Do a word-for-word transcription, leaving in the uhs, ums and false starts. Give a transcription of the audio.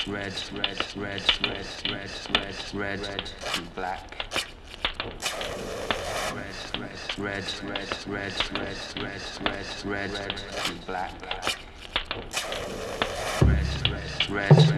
red, red, red, red, red, red, red, red, and black. Red, red, red, red, red, red, red, red, red, red, and black. Red, red, red.